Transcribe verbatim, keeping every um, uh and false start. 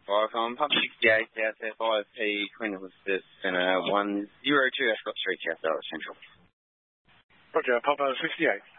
five. I'm Pub sixty-eight, South F five P, Queen Elizabeth Centre, one zero two Ascot Street, South Dallas Central. Roger, Papa sixty-eight.